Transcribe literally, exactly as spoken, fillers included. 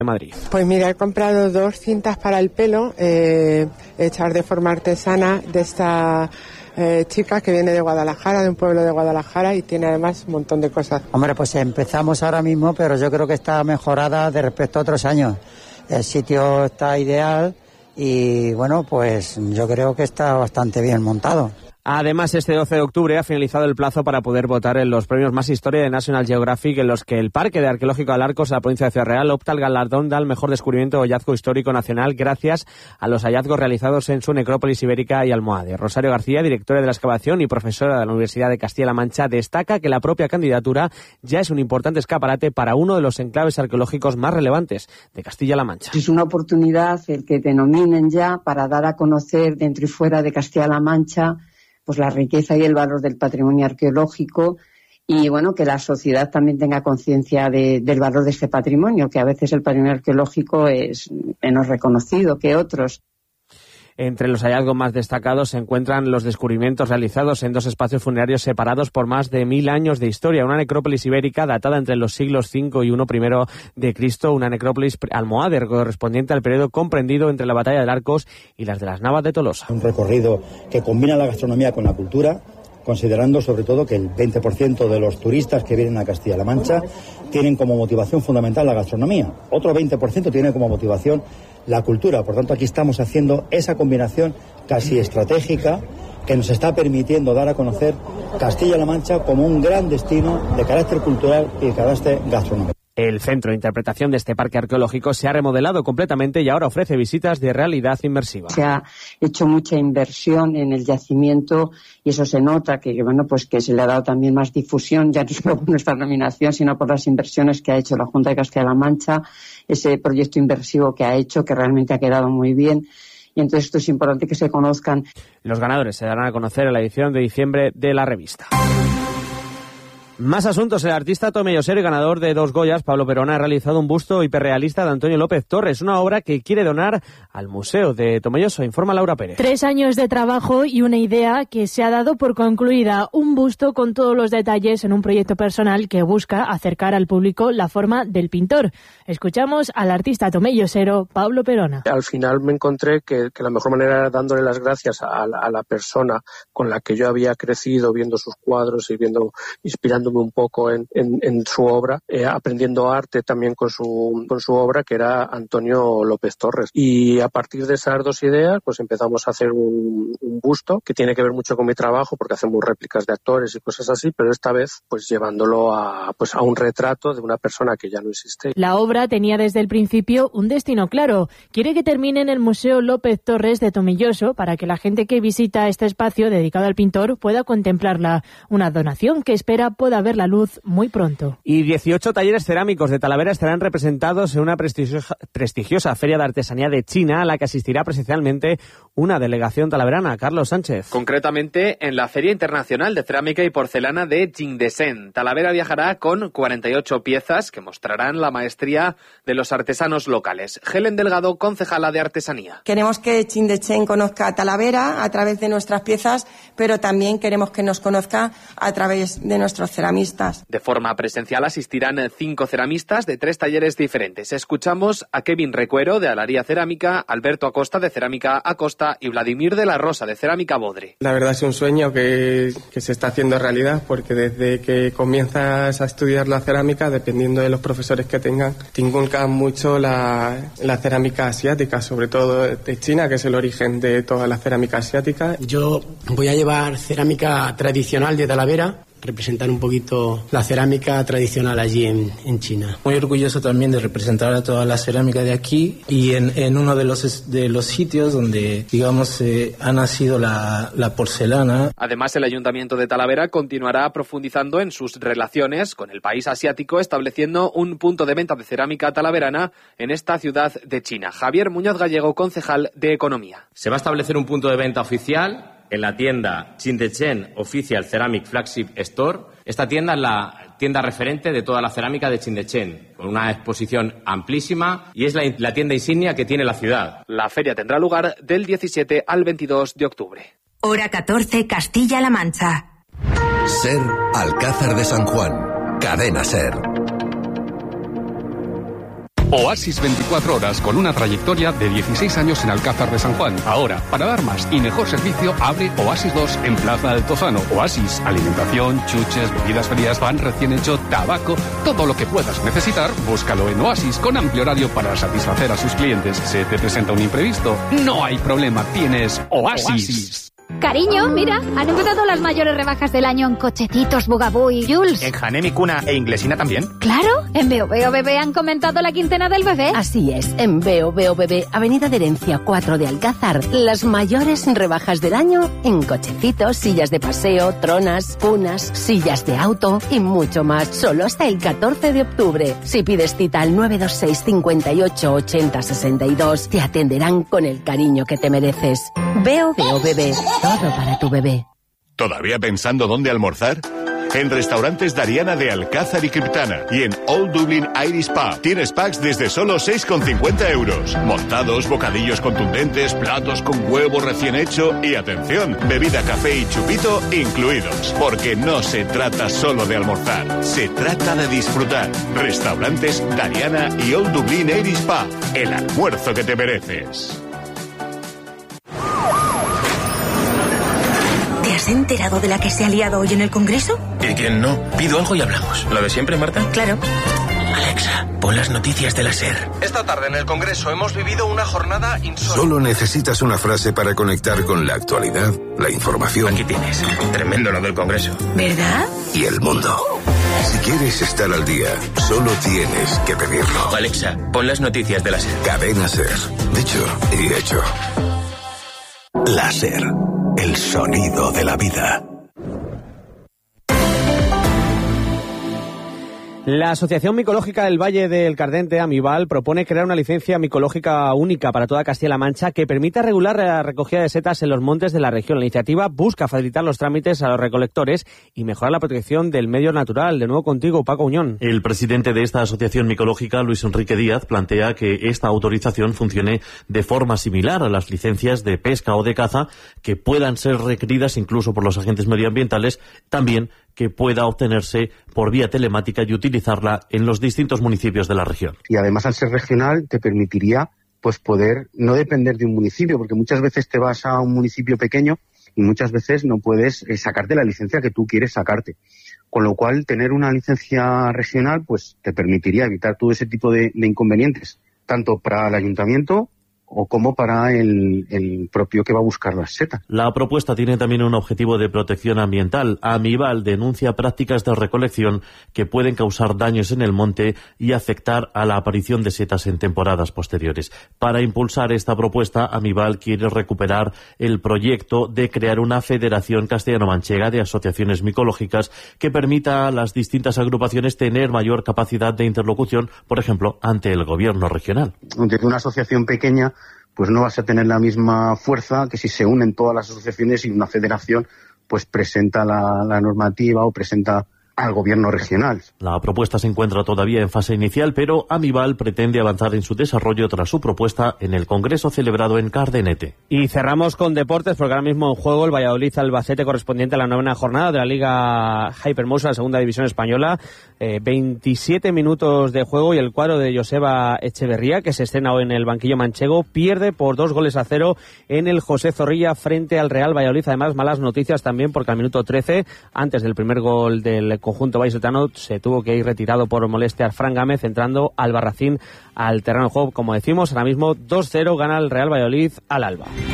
de Madrid. Pues mira, he comprado dos cintas para el pelo, eh, hechas de forma artesana de esta eh, chica que viene de Guadalajara, de un pueblo de Guadalajara, y tiene además un montón de cosas. Hombre, pues empezamos ahora mismo, pero yo creo que está mejorada de respecto a otros años. El sitio está ideal y bueno, pues yo creo que está bastante bien montado. Además, este doce de octubre ha finalizado el plazo para poder votar en los premios Más Historia de National Geographic, en los que el Parque de Arqueológico de Alarcos, en la provincia de Ciudad Real, opta al galardón del mejor descubrimiento o hallazgo histórico nacional gracias a los hallazgos realizados en su necrópolis ibérica y almohade. Rosario García, directora de la excavación y profesora de la Universidad de Castilla-La Mancha, destaca que la propia candidatura ya es un importante escaparate para uno de los enclaves arqueológicos más relevantes de Castilla-La Mancha. Es una oportunidad el que te nominen ya para dar a conocer dentro y fuera de Castilla-La Mancha pues la riqueza y el valor del patrimonio arqueológico y bueno, que la sociedad también tenga conciencia de, del valor de este patrimonio, que a veces el patrimonio arqueológico es menos reconocido que otros. Entre los hallazgos más destacados se encuentran los descubrimientos realizados en dos espacios funerarios separados por más de mil años de historia. Una necrópolis ibérica datada entre los siglos cinco y uno primero de Cristo, una necrópolis almohade correspondiente al periodo comprendido entre la batalla de Arcos y las de las Navas de Tolosa. Un recorrido que combina la gastronomía con la cultura, considerando sobre todo que el veinte por ciento de los turistas que vienen a Castilla-La Mancha tienen como motivación fundamental la gastronomía. Otro veinte por ciento tiene como motivación la cultura. Por tanto, aquí estamos haciendo esa combinación casi estratégica que nos está permitiendo dar a conocer Castilla-La Mancha como un gran destino de carácter cultural y de carácter gastronómico. El centro de interpretación de este parque arqueológico se ha remodelado completamente y ahora ofrece visitas de realidad inmersiva. Se ha hecho mucha inversión en el yacimiento y eso se nota que bueno, pues que se le ha dado también más difusión, ya no solo por nuestra nominación, sino por las inversiones que ha hecho la Junta de Castilla-La Mancha, ese proyecto inversivo que ha hecho, que realmente ha quedado muy bien. Y entonces esto es importante que se conozcan. Los ganadores se darán a conocer en la edición de diciembre de la revista. Más asuntos. El artista tomellosero y ganador de dos Goyas, Pablo Perona, ha realizado un busto hiperrealista de Antonio López Torres, una obra que quiere donar al Museo de Tomelloso. Informa Laura Pérez. Tres años de trabajo y una idea que se ha dado por concluida. Un busto con todos los detalles en un proyecto personal que busca acercar al público la forma del pintor. Escuchamos al artista tomellosero Pablo Perona. Al final me encontré que, que la mejor manera era dándole las gracias a la, a la persona con la que yo había crecido viendo sus cuadros y viendo, inspirando un poco en, en, en su obra, eh, aprendiendo arte también con su, con su obra, que era Antonio López Torres. Y a partir de esas dos ideas, pues empezamos a hacer un, un busto que tiene que ver mucho con mi trabajo, porque hacemos réplicas de actores y cosas así, pero esta vez pues llevándolo a, pues, a un retrato de una persona que ya no existe. La obra tenía desde el principio un destino claro. Quiere que termine en el Museo López Torres de Tomelloso para que la gente que visita este espacio dedicado al pintor pueda contemplarla. Una donación que espera pueda ver la luz muy pronto. Y dieciocho talleres cerámicos de Talavera estarán representados en una prestigiosa, prestigiosa feria de artesanía de China a la que asistirá presencialmente una delegación talaverana. Carlos Sánchez. Concretamente en la Feria Internacional de Cerámica y Porcelana de Jingdesen. Talavera viajará con cuarenta y ocho piezas que mostrarán la maestría de los artesanos locales. Helen Delgado, concejala de Artesanía. Queremos que Jingdesen conozca a Talavera a través de nuestras piezas, pero también queremos que nos conozca a través de nuestros ceramistas. De forma presencial asistirán cinco ceramistas de tres talleres diferentes. Escuchamos a Kevin Recuero de Alaría Cerámica, Alberto Acosta de Cerámica Acosta y Vladimir de la Rosa de Cerámica Bodre. La verdad es un sueño que, que se está haciendo realidad, porque desde que comienzas a estudiar la cerámica, dependiendo de los profesores que tengan, te inculcan mucho la, la cerámica asiática, sobre todo de China, que es el origen de toda la cerámica asiática. Yo voy a llevar cerámica tradicional de Talavera, representar un poquito la cerámica tradicional allí en, en China. Muy orgulloso también de representar a toda la cerámica de aquí y en, en uno de los, de los sitios donde, digamos, eh, ha nacido la, la porcelana. Además, el Ayuntamiento de Talavera continuará profundizando en sus relaciones con el país asiático, estableciendo un punto de venta de cerámica talaverana en esta ciudad de China. Javier Muñoz Gallego, concejal de Economía. Se va a establecer un punto de venta oficial en la tienda Jingdesen Official Ceramic Flagship Store. Esta tienda es la tienda referente de toda la cerámica de Jingdesen, con una exposición amplísima y es la, la tienda insignia que tiene la ciudad. La feria tendrá lugar del diecisiete al veintidós de octubre. Hora catorce, Castilla-La Mancha. Ser, Alcázar de San Juan. Cadena Ser. Oasis veinticuatro horas con una trayectoria de dieciséis años en Alcázar de San Juan. Ahora, para dar más y mejor servicio, abre Oasis dos en Plaza Altozano. Oasis, alimentación, chuches, bebidas frías, pan recién hecho, tabaco, todo lo que puedas necesitar, búscalo en Oasis con amplio horario para satisfacer a sus clientes. ¿Se te presenta un imprevisto? No hay problema, tienes Oasis. Oasis. Cariño, mira, han empezado las mayores rebajas del año en Cochecitos, Bugaboo y Jules. ¿En Hanem y Cuna e Inglesina también? Claro, en Veo Veo Bebé han comentado la quincena del bebé. Así es, en Veo Veo Bebé, Avenida de Herencia cuatro de Alcázar, las mayores rebajas del año en cochecitos, sillas de paseo, tronas, cunas, sillas de auto y mucho más, solo hasta el catorce de octubre. Si pides cita al nueve dos seis, cincuenta y ocho, ochenta, sesenta y dos, te atenderán con el cariño que te mereces. Veo Veo Bebé. Todo para tu bebé. ¿Todavía pensando dónde almorzar? En Restaurantes Dariana de Alcázar y Criptana y en Old Dublin Irish Pub tienes packs desde solo seis con cincuenta euros. Montados, bocadillos contundentes, platos con huevo recién hecho y, atención, bebida, café y chupito incluidos. Porque no se trata solo de almorzar, se trata de disfrutar. Restaurantes Dariana y Old Dublin Irish Pub, el almuerzo que te mereces. ¿Te has enterado de la que se ha liado hoy en el Congreso? ¿Y quién no? Pido algo y hablamos. ¿Lo de siempre, Marta? Claro. Alexa, pon las noticias de la SER. Esta tarde en el Congreso hemos vivido una jornada insólita. Solo necesitas una frase para conectar con la actualidad, la información. Aquí tienes. Tremendo lo del Congreso. ¿Verdad? Y el mundo. Si quieres estar al día, solo tienes que pedirlo. Alexa, pon las noticias de la SER. Cadena SER. Dicho y hecho. La SER. El sonido de la vida. La Asociación Micológica del Valle del Cardente, Amival, propone crear una licencia micológica única para toda Castilla-La Mancha que permita regular la recogida de setas en los montes de la región. La iniciativa busca facilitar los trámites a los recolectores y mejorar la protección del medio natural. De nuevo contigo, Paco Uñón. El presidente de esta asociación micológica, Luis Enrique Díaz, plantea que esta autorización funcione de forma similar a las licencias de pesca o de caza que puedan ser requeridas incluso por los agentes medioambientales, también que pueda obtenerse por vía telemática y utilizarla en los distintos municipios de la región. Y además, al ser regional, te permitiría pues poder no depender de un municipio, porque muchas veces te vas a un municipio pequeño y muchas veces no puedes eh, sacarte la licencia que tú quieres sacarte. Con lo cual, tener una licencia regional pues te permitiría evitar todo ese tipo de, de inconvenientes, tanto para el ayuntamiento o como para el, el propio que va a buscar las setas. La propuesta tiene también un objetivo de protección ambiental. Amival denuncia prácticas de recolección que pueden causar daños en el monte y afectar a la aparición de setas en temporadas posteriores. Para impulsar esta propuesta, Amival quiere recuperar el proyecto de crear una federación castellano-manchega de asociaciones micológicas que permita a las distintas agrupaciones tener mayor capacidad de interlocución, por ejemplo, ante el gobierno regional. Desde una asociación pequeña pues no vas a tener la misma fuerza que si se unen todas las asociaciones y una federación pues presenta la, la normativa o presenta al gobierno regional. La propuesta se encuentra todavía en fase inicial, pero Amival pretende avanzar en su desarrollo tras su propuesta en el Congreso celebrado en Cardenete. Y cerramos con deportes, porque ahora mismo en juego el Valladolid-Albacete correspondiente a la novena jornada de la Liga Hypermouse, la segunda división española. Eh, veintisiete minutos de juego y el cuadro de Joseba Echeverría, que se estrena hoy en el banquillo manchego, pierde por dos goles a cero en el José Zorrilla frente al Real Valladolid. Además, malas noticias también, porque al minuto trece, antes del primer gol del conjunto vallisoletano, se tuvo que ir retirado por molestias Fran Gámez, entrando Albarracín al terreno de juego. Como decimos, ahora mismo dos cero gana el Real Valladolid al Alba.